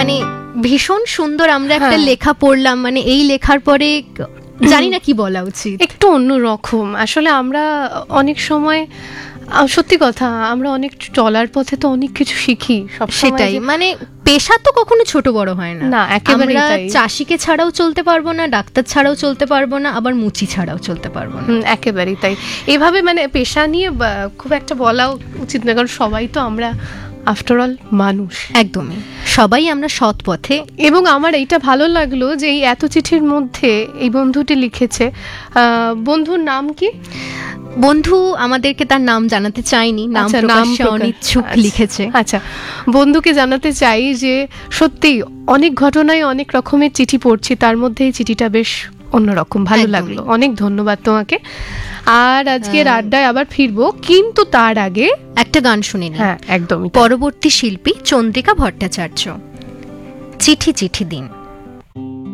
মানে ভীষণ সুন্দর। আমরা একটা লেখা পড়লাম, মানে এই লেখার পরে জানি না কি বলা উচিত, একটু অন্যরকম। আসলে আমরা অনেক সময়, সত্যি কথা, আমরা অনেক চলার পথে তো অনেক কিছু শিখি। সেটাই, মানে পেশা তো কখনো ছোট বড় হয় না। না, একেবারে তাই। চাষিকে ছাড়াও চলতে পারবো না, ডাক্তার ছাড়াও চলতে পারবো না, আবার মুচি ছাড়াও চলতে পারবো না। একেবারেই তাই। এভাবে মানে পেশা নিয়ে খুব একটা বলাও উচিত না, কারণ সবাই তো আমরা আফটার অল মানুষ। একদমই, সবাই আমরা সৎ পথে। এবং আমার এইটা ভালো লাগলো যে এই এত চিঠির মধ্যে এই বন্ধুটি লিখেছে। বন্ধুর নাম কি? বন্ধু আমাদেরকে তার নাম জানাতে চাইনি, নাম প্রকাশে অনিচ্ছুক লিখেছে। আচ্ছা, বন্ধুকে জানাতে চাই যে সত্যি অনেক ঘটনায় অনেক রকমের চিঠি পড়ছি, তার মধ্যে এই চিঠিটা বেশ অন্যরকম, ভালো লাগলো। অনেক ধন্যবাদ তোমাকে। আর আজকের আড্ডায় আবার ফিরবো, কিন্তু তার আগে একটা গান শুনে নিই। হ্যাঁ, একদমই। পরবর্তী শিল্পী চন্দ্রিকা ভট্টাচার্য, চিঠি চিঠি দিন।